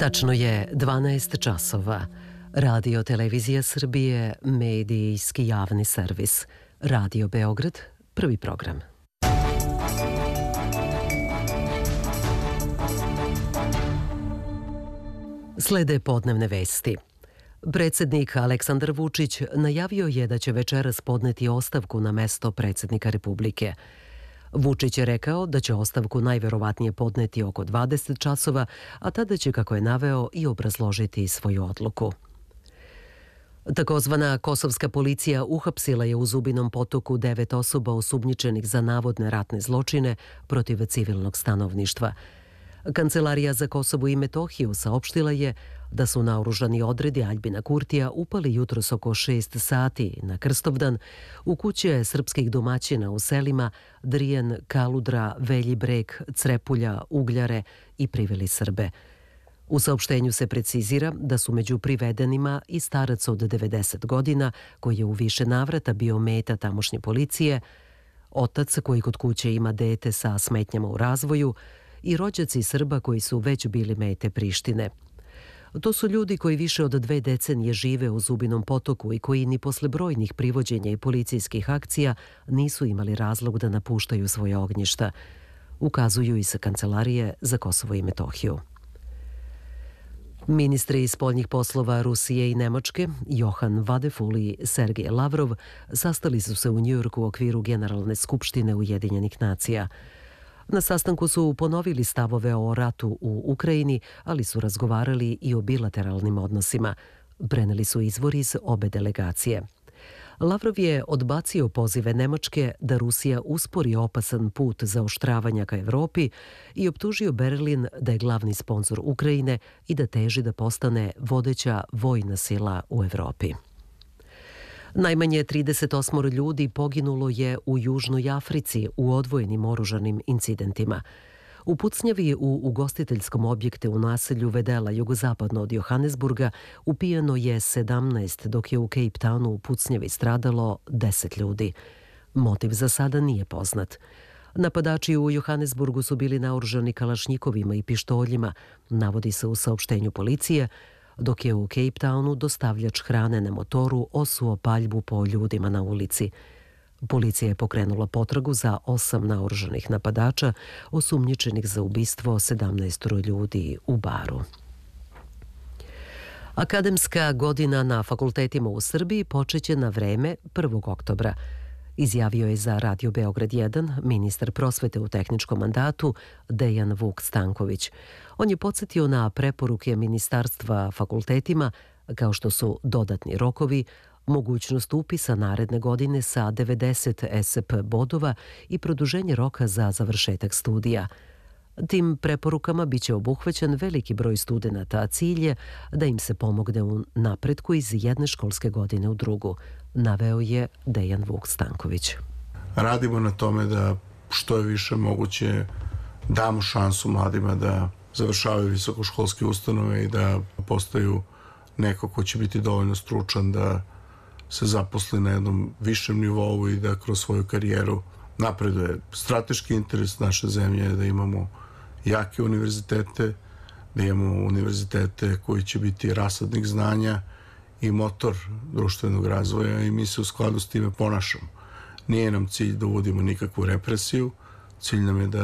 Tačno je 12 časova. Radio Televizija Srbije, medijski javni servis. Radio Beograd, prvi program. Slede podnevne vesti. Predsjednik Aleksandar Vučić najavio je da će večeras podneti ostavku na mesto predsjednika Republike. Vučić je rekao da će ostavku najverovatnije podneti oko 20 časova, a tada će, kako je naveo, i obrazložiti svoju odluku. Takozvana kosovska policija uhapsila je u Zubinom Potoku 9 osoba osumnjičenih za navodne ratne zločine protiv civilnog stanovništva. Kancelarija za Kosovo i Metohiju saopštila je da su naoružani odredi Aljbina Kurtija upali jutros oko 6 sati na Krstovdan u kuće srpskih domaćina u selima Drijen, Kaludra, Velji Breg, Crepulja, Ugljare i priveli Srbe. U saopštenju se precizira da su među privedenima i starac od 90 godina koji je u više navrata bio meta tamošnje policije, otac koji kod kuće ima dete sa smetnjama u razvoju i rođaci Srba koji su već bili mete Prištine. To su ljudi koji više od 2 decenije žive u Zubinom Potoku i koji ni posle brojnih privođenja i policijskih akcija nisu imali razlog da napuštaju svoje ognjišta, ukazuju i sa Kancelarije za Kosovo i Metohiju. Ministri spoljnih poslova Rusije i Nemačke, Johan Vadeful i Sergej Lavrov, sastali su se u Njujorku u okviru Generalne skupštine Ujedinjenih nacija. Na sastanku su ponovili stavove o ratu u Ukrajini, ali su razgovarali i o bilateralnim odnosima. Preneli su izvori iz obe delegacije. Lavrov je odbacio pozive Nemačke da Rusija uspori opasan put zaoštravanja ka Evropi i optužio Berlin da je glavni sponzor Ukrajine i da teži da postane vodeća vojna sila u Evropi. Najmanje 38 ljudi poginulo je u Južnoj Africi u odvojenim oružanim incidentima. U pucnjavi u ugostiteljskom objektu u naselju Vedela, jugozapadno od Johannesburga, upijeno je 17, dok je u Cape Townu u pucnjavi stradalo 10 ljudi. Motiv za sada nije poznat. Napadači u Johannesburgu su bili naoružani kalašnjikovima i pištoljima, navodi se u saopštenju policije, dok je u Cape Townu dostavljač hrane na motoru osuo paljbu po ljudima na ulici. Policija je pokrenula potragu za 8 naoružanih napadača, osumnjičenih za ubistvo 17 ljudi u baru. Akademska godina na fakultetima u Srbiji počeće na vreme 1. oktobra. Izjavio je za Radio Beograd 1 ministar prosvete u tehničkom mandatu Dejan Vuk Stanković. On je podsjetio na preporuke ministarstva fakultetima, kao što su dodatni rokovi, mogućnost upisa naredne godine sa 90 SP bodova i produženje roka za završetak studija. Tim preporukama biće obuhvaćen veliki broj studenata, a cilj je da im se pomogne u napretku iz jedne školske godine u drugu, naveo je Dejan Vuk Stanković. Radimo na tome da što je više moguće damo šansu mladima da završavaju visokoškolske ustanove i da postaju neko ko će biti dovoljno stručan da se zaposli na jednom višem nivou i da kroz svoju karijeru napreduje. Strateški interes naše zemlje je da imamo jake univerzitete, da imamo univerzitete koji će biti rasadnik znanja i motor društvenog razvoja i mi se u skladu s time ponašamo. Nije nam cilj da uvodimo nikakvu represiju, cilj nam je da